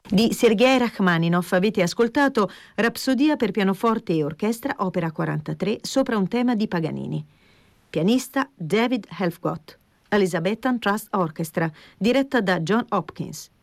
Di Sergei Rachmaninov avete ascoltato Rapsodia per pianoforte e orchestra, opera 43, sopra un tema di Paganini. Pianista David Helfgott. Elizabethan Trust Orchestra, diretta da John Hopkins.